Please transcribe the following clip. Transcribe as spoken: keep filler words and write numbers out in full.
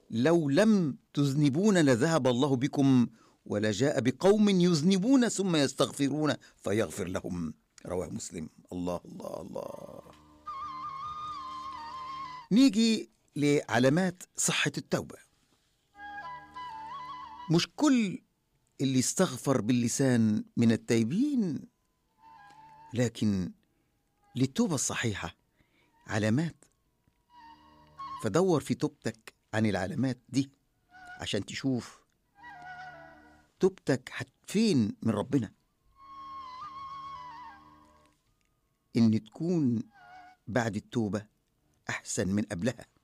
لو لم تذنبون لذهب الله بكم ولجاء بقوم يذنبون ثم يستغفرون فيغفر لهم. رواه مسلم. الله الله الله. نيجي لعلامات صحة التوبة. مش كل اللي استغفر باللسان من التائبين، لكن للتوبة الصحيحة علامات. فدور في توبتك عن العلامات دي عشان تشوف توبتك فين من ربنا. إن تكون بعد التوبة أحسن من قبلها.